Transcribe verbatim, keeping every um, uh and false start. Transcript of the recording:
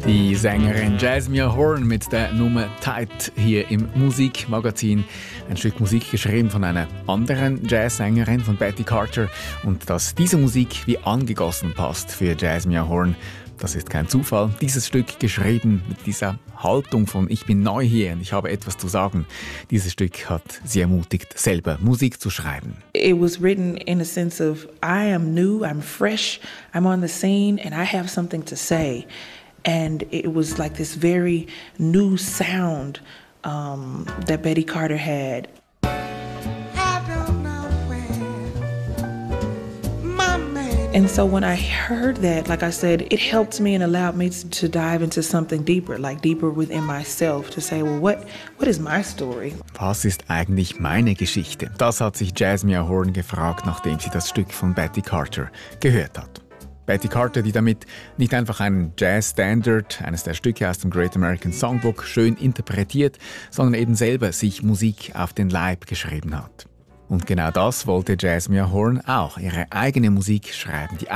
Die Sängerin Jazmia Horn mit der Nummer «Tight» hier im Musikmagazin. Ein Stück Musik geschrieben von einer anderen Jazzsängerin, von Betty Carter. Und dass diese Musik wie angegossen passt für Jazmia Horn, das ist kein Zufall. Dieses Stück geschrieben mit dieser Haltung von «Ich bin neu hier und ich habe etwas zu sagen». Dieses Stück hat sie ermutigt, selber Musik zu schreiben. It was written in a sense of I am new, I'm fresh, I'm on the scene and I have something to say. And it was like this very new sound um, that Betty Carter had. And so when I heard that, like I said, it helped me and allowed me to, to dive into something deeper, like deeper within myself, to say, well, what, what is my story? Was ist eigentlich meine Geschichte? Das hat sich Jazmia Horn gefragt, nachdem sie das Stück von Betty Carter gehört hat. Betty Carter, die damit nicht einfach einen Jazz-Standard, eines der Stücke aus dem Great American Songbook, schön interpretiert, sondern eben selber sich Musik auf den Leib geschrieben hat. Und genau das wollte Jazmia Horn auch, ihre eigene Musik schreiben, die